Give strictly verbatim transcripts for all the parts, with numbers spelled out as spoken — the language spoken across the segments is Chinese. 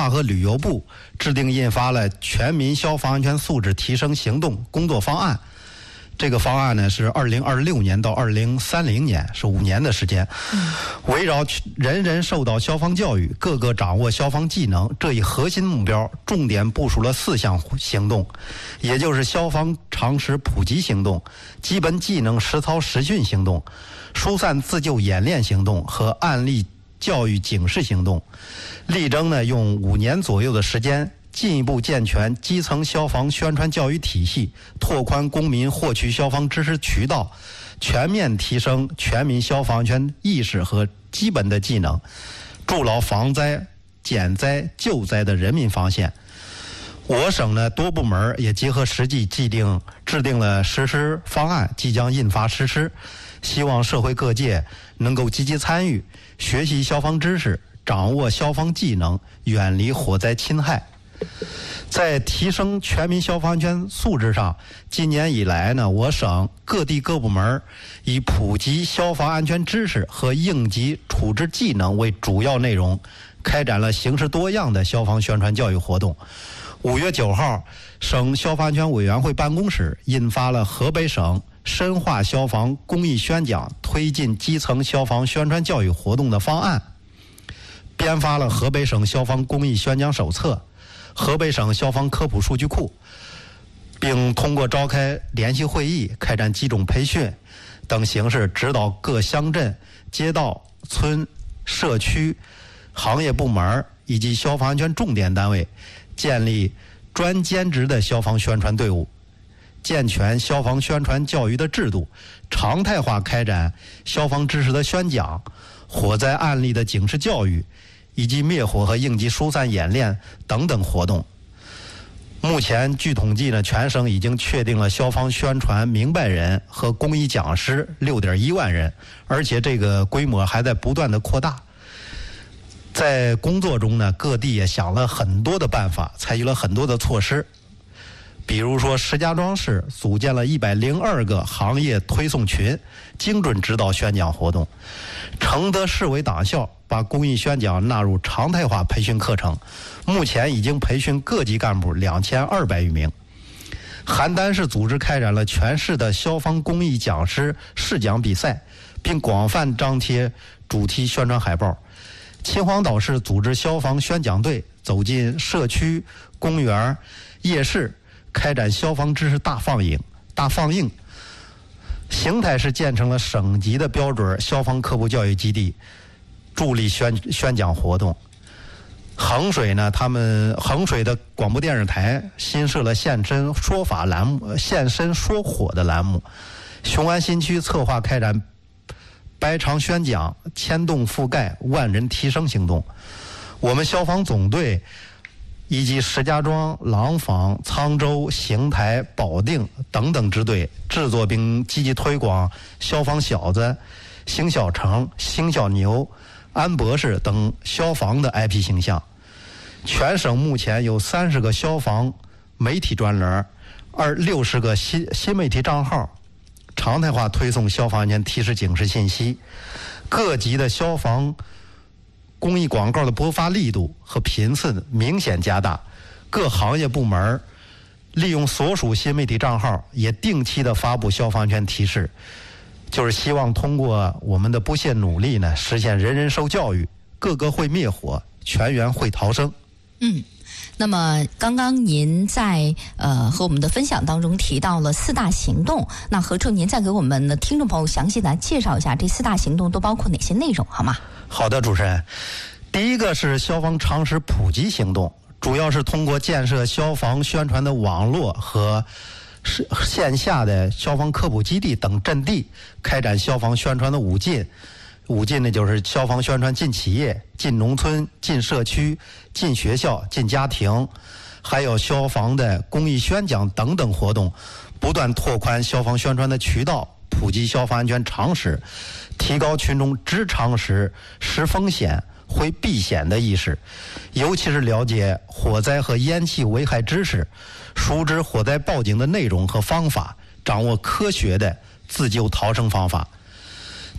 化和旅游部制定印发了《全民消防安全素质提升行动工作方案》。这个方案呢是二零二六年到二零三零年，是五年的时间，围绕人人受到消防教育，个个掌握消防技能这一核心目标，重点部署了四项行动，也就是消防常识普及行动、基本技能实操实训行动、疏散自救演练行动和案例教育警示行动。力争呢用五年左右的时间，进一步健全基层消防宣传教育体系，拓宽公民获取消防知识渠道，全面提升全民消防安全意识和基本的技能，筑牢防灾、减灾、救灾的人民防线。我省呢多部门也结合实际既定制定了实施方案，即将印发实施。希望社会各界能够积极参与，学习消防知识，掌握消防技能，远离火灾侵害。在提升全民消防安全素质上，今年以来呢，我省各地各部门以普及消防安全知识和应急处置技能为主要内容，开展了形式多样的消防宣传教育活动。五月九号，省消防安全委员会办公室印发了河北省深化消防公益宣讲、推进基层消防宣传教育活动的方案，编发了河北省消防公益宣讲手册、河北省消防科普数据库，并通过召开联席会议、开展集中培训等形式，指导各乡镇、街道、村、社区、行业部门以及消防安全重点单位建立专兼职的消防宣传队伍，健全消防宣传教育的制度，常态化开展消防知识的宣讲、火灾案例的警示教育以及灭火和应急疏散演练等等活动。目前据统计呢，全省已经确定了消防宣传明白人和公益讲师 六点一万人，而且这个规模还在不断的扩大。在工作中呢，各地也想了很多的办法，采取了很多的措施。比如说，石家庄市组建了一百零二个行业推送群，精准指导宣讲活动；承德市委党校把公益宣讲纳入常态化培训课程，目前已经培训各级干部两千二百余名。邯郸市组织开展了全市的消防公益讲师试讲比赛，并广泛张贴主题宣传海报。秦皇岛市组织消防宣讲队走进社区、公园、夜市，开展消防知识大放映。大放映。邢台市建成了省级的标准消防科普教育基地，助力宣宣讲活动。衡水呢，他们衡水的广播电视台新设了现身说法栏目、现身说火的栏目。雄安新区策划开展百场宣讲、牵动覆盖、万人提升行动。我们消防总队以及石家庄、廊坊、沧州、邢台、保定等等支队制作并积极推广消防小子、邢小成、邢小牛、安博士等消防的 I P 形象。全省目前有三十个消防媒体专栏，二六十个新新媒体账号，常态化推送消防安全提示警示信息。各级的消防公益广告的播发力度和频次明显加大，各行业部门利用所属新媒体账号也定期的发布消防安全提示，就是希望通过我们的不懈努力呢，实现人人受教育，个个会灭火，全员会逃生。 嗯。那么刚刚您在呃和我们的分享当中提到了四大行动，那何处您再给我们的听众朋友详细的介绍一下这四大行动都包括哪些内容好吗？ 好的，主持人。第一个是消防常识普及行动，主要是通过建设消防宣传的网络和线下的消防科普基地等阵地，开展消防宣传的五进。五进呢，就是消防宣传进企业、进农村、进社区、进学校、进家庭，还有消防的公益宣讲等等活动，不断拓宽消防宣传的渠道，普及消防安全常识，提高群众知常识、识风险、会避险的意识，尤其是了解火灾和烟气危害知识，熟知火灾报警的内容和方法，掌握科学的自救逃生方法。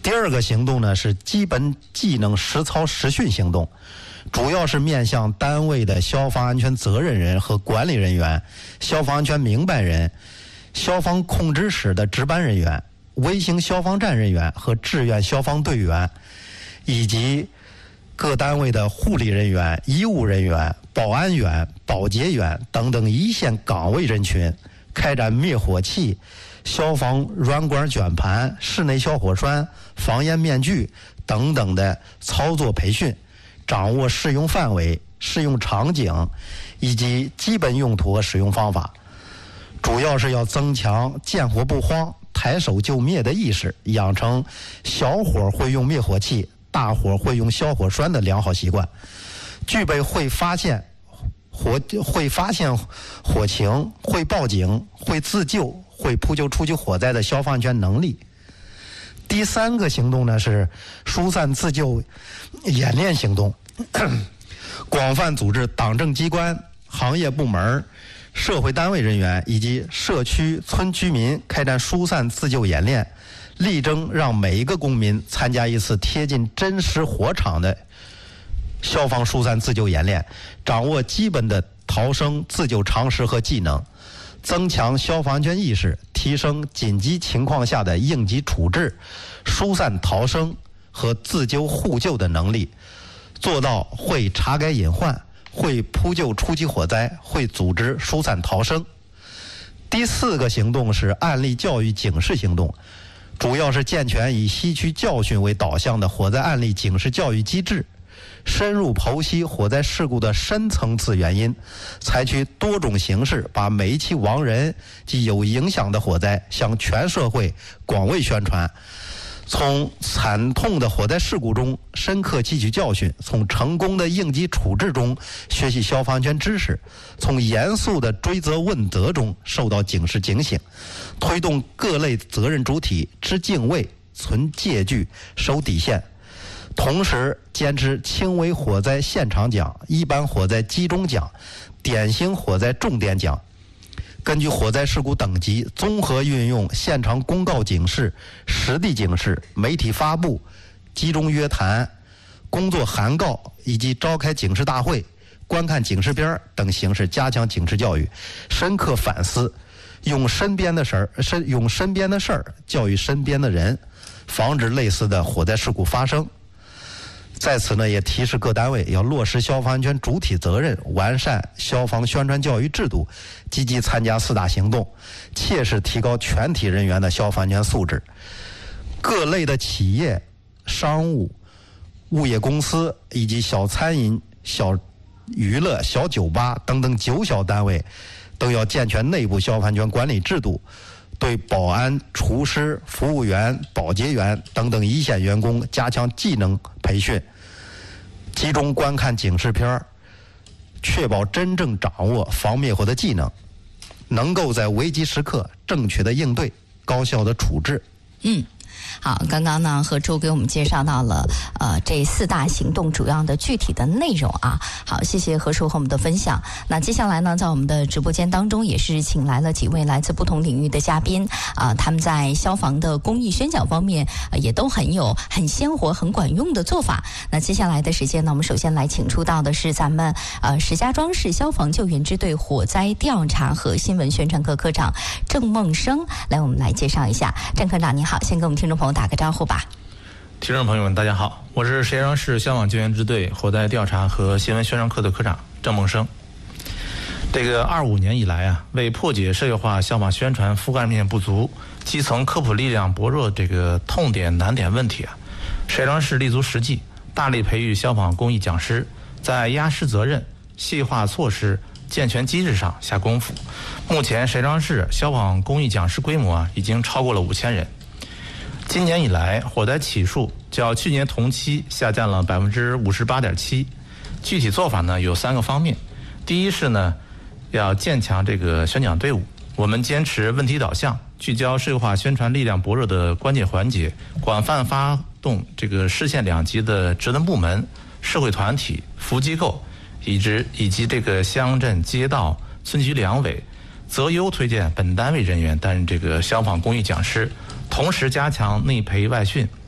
第二个行动呢是基本技能实操实训行动，主要是面向单位的消防安全责任人和管理人员、消防安全明白人、消防控制室的值班人员、微型消防站人员和志愿消防队员，以及各单位的护理人员、医务人员、保安员、保洁员等等一线岗位人群，开展灭火器、消防软管卷盘、室内消火栓、防烟面具等等的操作培训，掌握适用范围、适用场景以及基本用途和使用方法，主要是要增强见火不慌、抬手就灭的意识，养成小火会用灭火器、大火会用消火栓的良好习惯，具备会发现火会发现火情、会报警、会自救、会扑救初级火灾的消防安全能力。第三个行动呢是疏散自救演练行动，广泛组织党政机关、行业部门、社会单位人员以及社区村居民开展疏散自救演练，力争让每一个公民参加一次贴近真实火场的消防疏散自救演练，掌握基本的逃生自救常识和技能，增强消防安全意识，提升紧急情况下的应急处置、疏散逃生和自救互救的能力，做到会查改隐患、会扑救初级火灾、会组织疏散逃生。第四个行动是案例教育警示行动，主要是健全以吸取教训为导向的火灾案例警示教育机制，深入剖析火灾事故的深层次原因，采取多种形式把每一起亡人及有影响的火灾向全社会广为宣传，从惨痛的火灾事故中深刻汲取教训，从成功的应急处置中学习消防安全知识，从严肃的追责问责中受到警示警醒，推动各类责任主体知敬畏、存戒惧、守底线，同时坚持轻微火灾现场奖、一般火灾集中奖、典型火灾重点奖，根据火灾事故等级，综合运用现场公告警示、实地警示、媒体发布、集中约谈、工作函告以及召开警示大会、观看警示片等形式加强警示教育，深刻反思，用身边的事儿、身用身边的事儿教育身边的人，防止类似的火灾事故发生。在此呢，也提示各单位要落实消防安全主体责任，完善消防宣传教育制度，积极参加四大行动，切实提高全体人员的消防安全素质。各类的企业、商务、物业公司以及小餐饮、小娱乐、小酒吧等等九小单位，都要健全内部消防安全管理制度，对保安、厨师、服务员、保洁员等等一线员工加强技能培训，集中观看警示片，确保真正掌握防灭火的技能，能够在危急时刻正确的应对、高效的处置。 嗯。好，刚刚呢，何处给我们介绍到了呃这四大行动主要的具体的内容啊。好，谢谢何处和我们的分享。那接下来呢，在我们的直播间当中，也是请来了几位来自不同领域的嘉宾啊、呃，他们在消防的公益宣讲方面、呃、也都很有很鲜活、很管用的做法。那接下来的时间呢，我们首先来请出到的是咱们呃石家庄市消防救援支队火灾调查和新闻宣传科科长郑梦生，来我们来介绍一下。郑科长你好，先跟我们听众朋友打个招呼吧。 听众朋友们大家好，我是石家庄市消防救援支队火灾调查和新闻宣传科的科长郑梦生。这个二五年以来啊，为破解社会化消防宣传覆盖面不足、基层科普力量薄弱这个痛点难点问题啊，石家庄市立足实际，大力培育消防公益讲师，在压实责任、细化措施、健全机制上下功夫。目前石家庄市消防公益讲师规模啊，已经超过了五千人。今年以来，火灾起数较去年同期下降了百分之五十八点七。具体做法呢有三个方面。第一是呢，要建强这个宣讲队伍，我们坚持问题导向，聚焦社会化宣传力量薄弱的关键环节，广泛发动这个市县两级的职能部门、社会团体、服务机构，以及以及这个乡镇街道、村局两委，择优推荐本单位人员担任这个消防公益讲师。同时加强内培外训，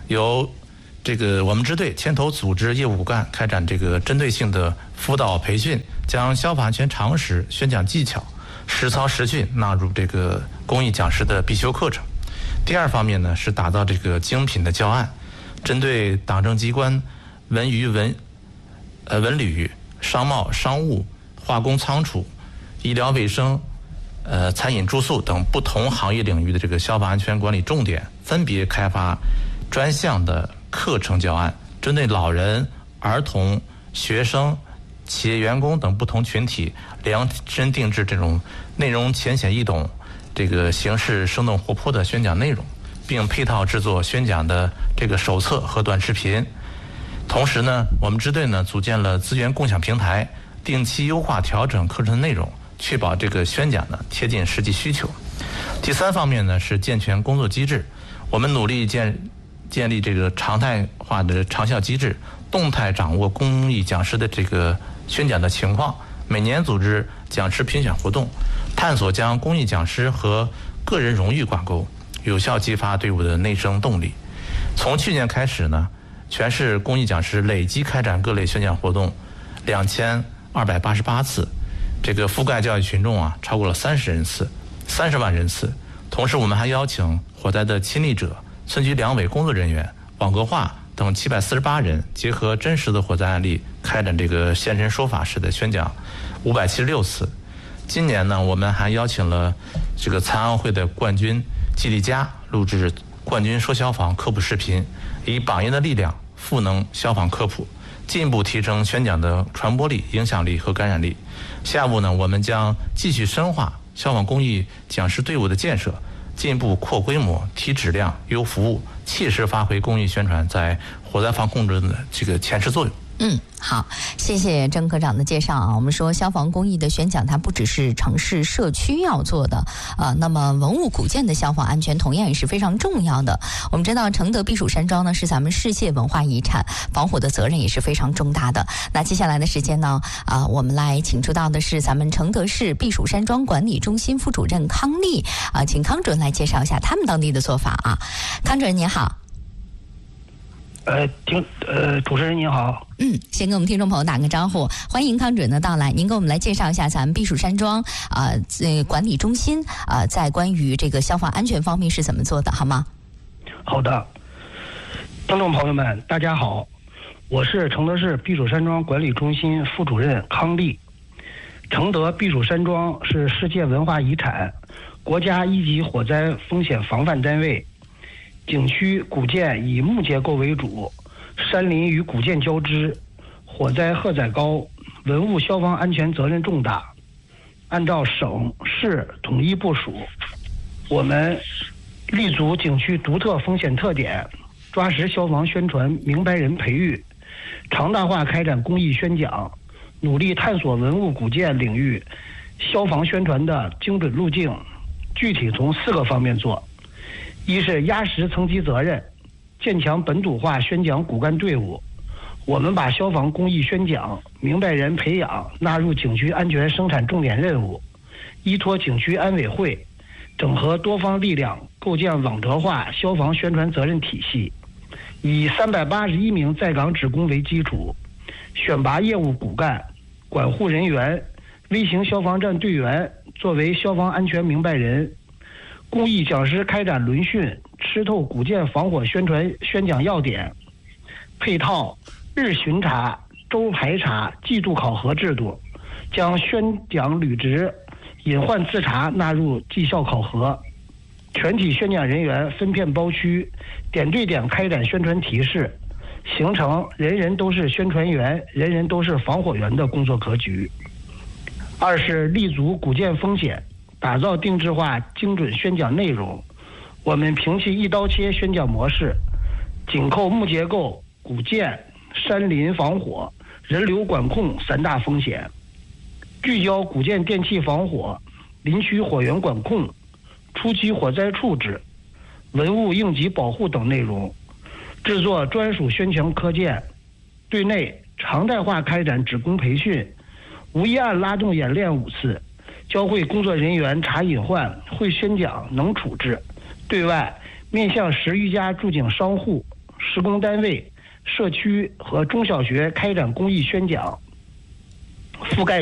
由这个我们支队牵头组织业务骨干开展这个针对性的辅导培训，将消防安全常识、宣讲技巧、实操实训纳入这个公益讲师的必修课程。第二方面呢，是打造这个精品的教案，针对党政机关、文娱文、呃文旅、商贸、商务、化工仓储、医疗卫生、呃餐饮住宿等不同行业领域的这个消防安全管理重点，分别开发专项的课程教案，针对老人、儿童、学生、企业员工等不同群体，量身定制这种内容浅显易懂、这个形式生动活泼的宣讲内容，并配套制作宣讲的这个手册和短视频。同时呢，我们支队呢组建了资源共享平台，定期优化调整课程内容，确保这个宣讲呢贴近实际需求。第三方面呢是健全工作机制，我们努力建建立这个常态化的长效机制，动态掌握公益讲师的这个宣讲的情况，每年组织讲师评选活动，探索将公益讲师和个人荣誉挂钩，有效激发队伍的内生动力。从去年开始呢，全市公益讲师累计开展各类宣讲活动两千二百八十八次，这个覆盖教育群众啊超过了三十人次，三十万人次。同时，我们还邀请火灾的亲历者、村局两委工作人员、网格化等七百四十八人，结合真实的火灾案例，开展这个现身说法式的宣讲五百七十六次。今年呢，我们还邀请了这个残奥会的冠军季丽佳录制冠军说消防科普视频，以榜样的力量赋能消防科普，进一步提升宣讲的传播力、影响力和感染力。下步呢，我们将继续深化消防公益讲师队伍的建设，进一步扩规模、提质量、优服务，切实发挥公益宣传在火灾防控中的这个前置作用。 嗯，好，谢谢郑科长的介绍啊。我们说消防公益的宣讲，它不只是城市社区要做的啊、呃，那么文物古建的消防安全同样也是非常重要的。我们知道承德避暑山庄呢是咱们世界文化遗产，防火的责任也是非常重大的。那接下来的时间呢，啊、呃，我们来请出到的是咱们承德市避暑山庄管理中心副主任康丽啊、呃，请康主任来介绍一下他们当地的做法啊。康主任您好。 呃，听呃，主持人您好。 嗯，先跟我们听众朋友打个招呼，欢迎康主任的到来。您给我们来介绍一下咱们避暑山庄啊，呃，管理中心啊、呃，在关于这个消防安全方面是怎么做的，好吗？ 好的，听众朋友们，大家好，我是承德市避暑山庄管理中心副主任康丽。承德避暑山庄是世界文化遗产、国家一级火灾风险防范单位。景区古建以木结构为主，山林与古建交织，火灾荷载高，文物消防安全责任重大。按照省市统一部署，我们立足景区独特风险特点，抓实消防宣传明白人培育，常大化开展公益宣讲，努力探索文物古建领域消防宣传的精准路径。具体从四个方面做。一是压实层级责任，建强本土化宣讲骨干队伍。我们把消防公益宣讲明白人培养纳入景区安全生产重点任务，依托景区安委会，整合多方力量，构建网格化消防宣传责任体系。以三百八十一名在岗职工为基础，选拔业务骨干、管护人员、微型消防站队员作为消防安全明白人。公益讲师开展轮训，吃透古建防火宣传宣讲要点，配套日巡查、周排查、季度考核制度，将宣讲履职、隐患自查纳入绩效考核。全体宣讲人员分片包区，点对点开展宣传提示，形成人人都是宣传员、人人都是防火员的工作格局。二是立足古建风险，打造定制化精准宣讲内容。我们摒弃一刀切宣讲模式，紧扣木结构、古建、山林防火、人流管控三大风险，聚焦古建电气防火、林区火源管控、初期火灾处置、文物应急保护等内容，制作专属宣讲课件。对内常态化开展职工培训，无一案拉动演练五次，教会工作人员查隐患、会宣讲、能处置。对外面向十余家驻景商户、 施工单位、社区和中小学开展公益宣讲，覆盖